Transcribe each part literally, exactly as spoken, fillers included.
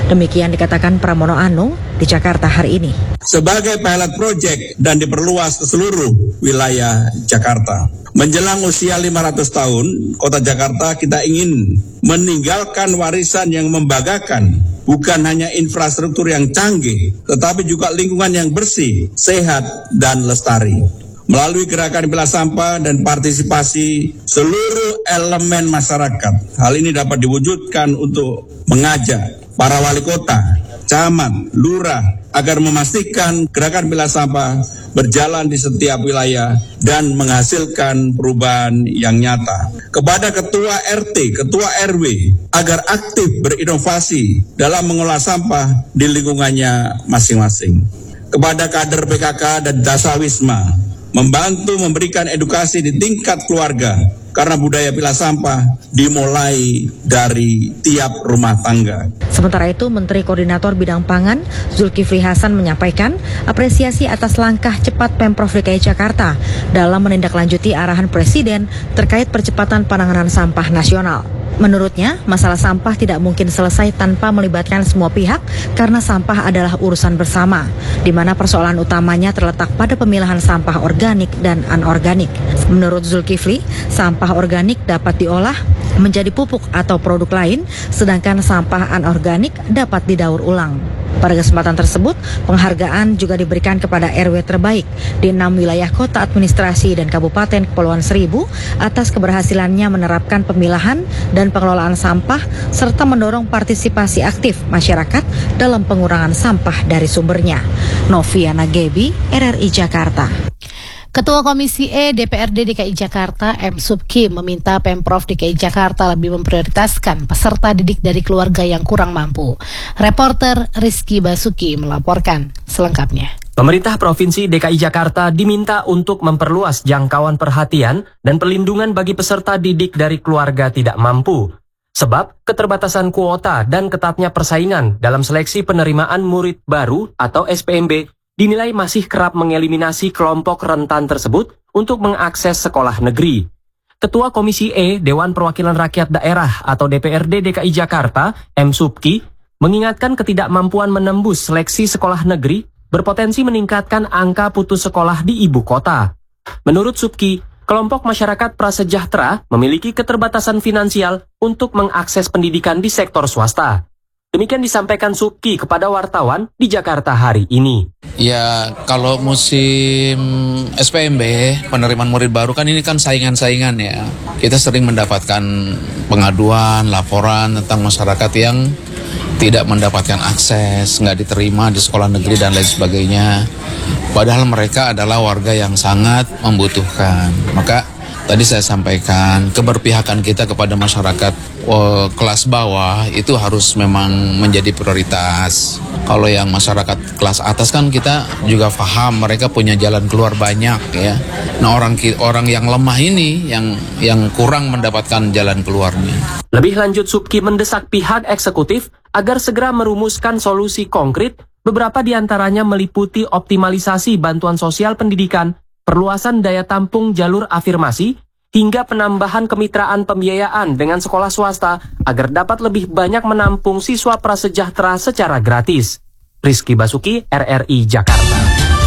Demikian dikatakan Pramono Anung di Jakarta hari ini. Sebagai pilot project dan diperluas ke seluruh wilayah Jakarta. Menjelang usia lima ratus tahun, Kota Jakarta kita ingin meninggalkan warisan yang membanggakan, bukan hanya infrastruktur yang canggih, tetapi juga lingkungan yang bersih, sehat, dan lestari. Melalui gerakan pilah sampah dan partisipasi seluruh elemen masyarakat, hal ini dapat diwujudkan untuk mengajak para wali kota, camat, lurah, agar memastikan gerakan pilah sampah berjalan di setiap wilayah dan menghasilkan perubahan yang nyata. Kepada ketua R T, ketua R W, agar aktif berinovasi dalam mengolah sampah di lingkungannya masing-masing. Kepada kader P K K dan Dasawisma, membantu memberikan edukasi di tingkat keluarga, karena budaya pilah sampah dimulai dari tiap rumah tangga. Sementara itu, Menteri Koordinator Bidang Pangan Zulkifli Hasan menyampaikan apresiasi atas langkah cepat Pemprov D K I Jakarta dalam menindaklanjuti arahan Presiden terkait percepatan penanganan sampah nasional. Menurutnya, masalah sampah tidak mungkin selesai tanpa melibatkan semua pihak karena sampah adalah urusan bersama, di mana persoalan utamanya terletak pada pemilahan sampah organik dan anorganik. Menurut Zulkifli, sampah organik dapat diolah menjadi pupuk atau produk lain, sedangkan sampah anorganik dapat didaur ulang. Pada kesempatan tersebut, penghargaan juga diberikan kepada R W terbaik di enam wilayah kota administrasi dan Kabupaten Kepulauan Seribu atas keberhasilannya menerapkan pemilahan dan pengelolaan sampah serta mendorong partisipasi aktif masyarakat dalam pengurangan sampah dari sumbernya. Noviana Gebi, R R I Jakarta. Ketua Komisi E D P R D D K I Jakarta M. Subki meminta Pemprov D K I Jakarta lebih memprioritaskan peserta didik dari keluarga yang kurang mampu. Reporter Rizky Basuki melaporkan selengkapnya. Pemerintah Provinsi D K I Jakarta diminta untuk memperluas jangkauan perhatian dan perlindungan bagi peserta didik dari keluarga tidak mampu. Sebab keterbatasan kuota dan ketatnya persaingan dalam seleksi penerimaan murid baru atau S P M B dinilai masih kerap mengeliminasi kelompok rentan tersebut untuk mengakses sekolah negeri. Ketua Komisi E Dewan Perwakilan Rakyat Daerah atau D P R D D K I Jakarta, M. Subki, mengingatkan ketidakmampuan menembus seleksi sekolah negeri berpotensi meningkatkan angka putus sekolah di ibu kota. Menurut Subki, kelompok masyarakat prasejahtera memiliki keterbatasan finansial untuk mengakses pendidikan di sektor swasta. Demikian disampaikan Subki kepada wartawan di Jakarta hari ini. Ya, kalau musim S P M B, penerimaan murid baru kan ini kan saingan-saingan ya. Kita sering mendapatkan pengaduan, laporan tentang masyarakat yang tidak mendapatkan akses, nggak diterima di sekolah negeri dan lain sebagainya. Padahal mereka adalah warga yang sangat membutuhkan. Maka tadi saya sampaikan keberpihakan kita kepada masyarakat oh, kelas bawah itu harus memang menjadi prioritas. Kalau yang masyarakat kelas atas kan kita juga paham mereka punya jalan keluar banyak ya. Nah orang orang yang lemah ini yang yang kurang mendapatkan jalan keluarnya. Lebih lanjut, Subki mendesak pihak eksekutif agar segera merumuskan solusi konkret. Beberapa diantaranya meliputi optimalisasi bantuan sosial pendidikan, perluasan daya tampung jalur afirmasi, hingga penambahan kemitraan pembiayaan dengan sekolah swasta agar dapat lebih banyak menampung siswa prasejahtera secara gratis. Rizky Basuki, R R I Jakarta.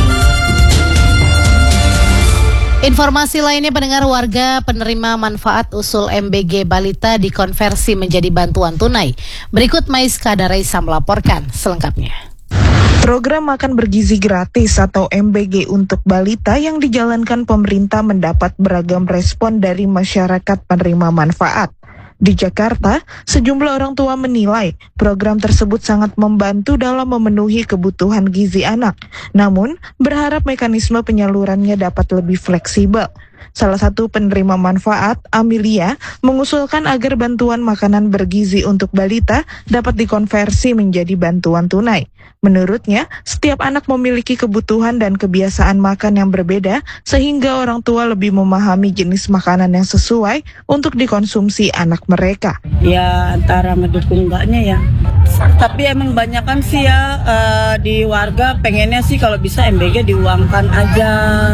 Informasi lainnya, pendengar, warga penerima manfaat usul M B G Balita dikonversi menjadi bantuan tunai. Berikut Maiska Daraisa melaporkan selengkapnya. Program makan bergizi gratis atau M B G untuk balita yang dijalankan pemerintah mendapat beragam respon dari masyarakat penerima manfaat. Di Jakarta, sejumlah orang tua menilai program tersebut sangat membantu dalam memenuhi kebutuhan gizi anak, namun berharap mekanisme penyalurannya dapat lebih fleksibel. Salah satu penerima manfaat, Amelia, mengusulkan agar bantuan makanan bergizi untuk balita dapat dikonversi menjadi bantuan tunai. Menurutnya, setiap anak memiliki kebutuhan dan kebiasaan makan yang berbeda, sehingga orang tua lebih memahami jenis makanan yang sesuai untuk dikonsumsi anak mereka. Ya, antara mendukung enggaknya ya. Tapi emang banyakan sih ya, uh, di warga pengennya sih kalau bisa M B G diuangkan aja.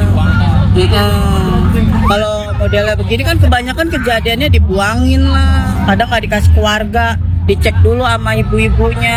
Hmm. Kalau modelnya begini kan kebanyakan kejadiannya dibuangin lah. Kadang nggak dikasih ke warga, dicek dulu sama ibu-ibunya.